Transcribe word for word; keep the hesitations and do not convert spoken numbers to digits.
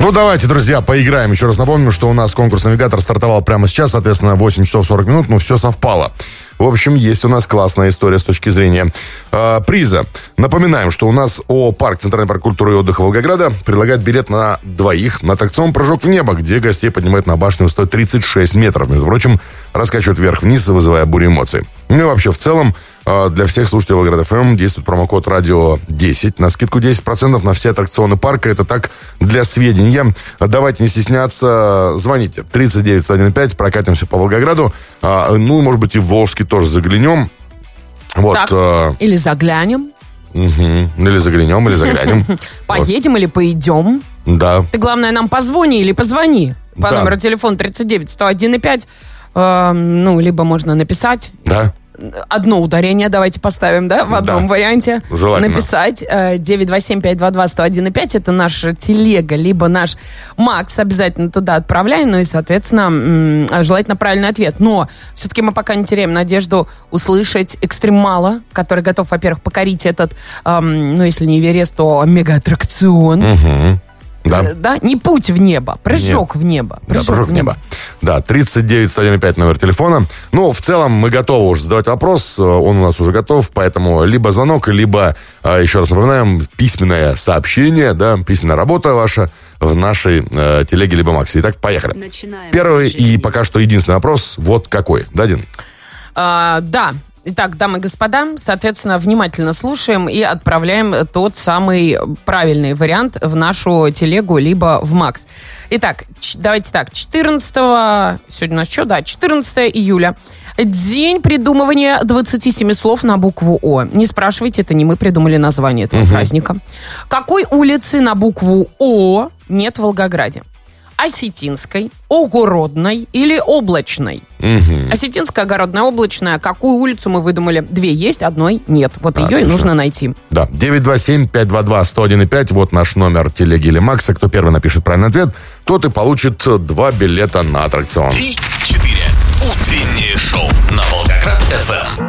Ну, давайте, друзья, поиграем. Еще раз напомню, что у нас конкурс «Навигатор» стартовал прямо сейчас, соответственно, восемь часов сорок минут, ну, все совпало. В общем, есть у нас классная история с точки зрения э, приза. Напоминаем, что у нас ООО-парк «Центральный парк культуры и отдыха Волгограда» предлагает билет на двоих на аттракцион «Прыжок в небо», где гостей поднимает на башню высотой тридцать шесть метров. Между прочим, раскачивают вверх-вниз, вызывая бурю эмоций. Ну и вообще, в целом, э, для всех слушателей Волгоград эф эм действует промокод радио десять на скидку десять процентов на все аттракционы парка. Это так, для сведения. Давайте не стесняться, звоните. тридцать девять сто пятнадцать, прокатимся по Волгограду. Э, ну, может быть, и в Волжский тоже заглянем. Вот, так, э... или заглянем. Угу. Или заглянем, или заглянем. Поедем или поедем. Да. Ты, главное, нам позвони или позвони. По номеру телефона тридцать девять сто один пять. Ну, либо можно написать. Да. Одно ударение давайте поставим, да, в одном да. варианте. Желательно. Написать девять два семь пять два два сто один пять. Это наша телега, либо наш Макс. Обязательно туда отправляем. Ну и, соответственно, желательно правильный ответ. Но все-таки мы пока не теряем надежду услышать экстремала, который готов, во-первых, покорить этот, эм, ну, если не Эверест, то мега-аттракцион. Угу. Да. Да, не путь в небо, прыжок Нет. в небо. Прыжок, да, прыжок в небо. Да, тридцать девять сто пять номер телефона. Ну, в целом, мы готовы уже задавать вопрос. Он у нас уже готов, поэтому либо звонок, либо, еще раз напоминаем, письменное сообщение, да, письменная работа ваша в нашей э, телеге либо Максе. Итак, поехали. Начинаем. Первый и пока что единственный вопрос. Вот какой. Да, Дин? А, да. Итак, дамы и господа, соответственно, внимательно слушаем и отправляем тот самый правильный вариант в нашу телегу, либо в Макс. Итак, ч- давайте так, четырнадцатого, сегодня у нас что, да, четырнадцатого июля, день придумывания двадцати семи слов на букву О. Не спрашивайте, это не мы придумали название этого угу. праздника. Какой улицы на букву О нет в Волгограде? Осетинской, Огородной или Облачной? Угу. Осетинская, Огородная, Облачная. Какую улицу мы выдумали? Две есть, одной нет. Вот а, ее и нужно найти. Да, девять два семь пять два два сто один пять. Вот наш номер телеги или Макса. Кто первый напишет правильный ответ, тот и получит два билета на аттракцион. три четыре. Утреннее шоу на Волгоград эф эм.